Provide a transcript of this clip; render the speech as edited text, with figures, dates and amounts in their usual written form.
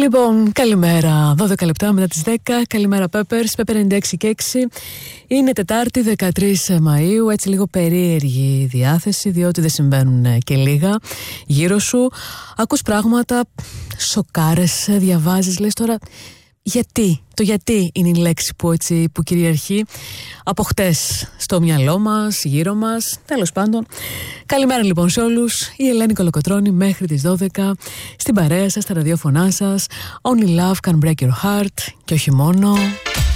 Λοιπόν, καλημέρα. 12 λεπτά μετά τις 10. Καλημέρα, Peppers. Pepper 96 και 6. Είναι Τετάρτη 13 Μαΐου. Έτσι λίγο περίεργη διάθεση, διότι δεν συμβαίνουν και λίγα γύρω σου. Ακούς πράγματα, σοκάρες, διαβάζεις, λες τώρα γιατί. Το γιατί είναι η λέξη που κυριαρχεί από χτες στο μυαλό μας, γύρω μας. Τέλος πάντων, καλημέρα λοιπόν σε όλους. Η Ελένη Κολοκοτρώνη μέχρι τις 12 στην παρέα σας, στα ραδιόφωνά σας. Only love can break your heart. Και όχι μόνο.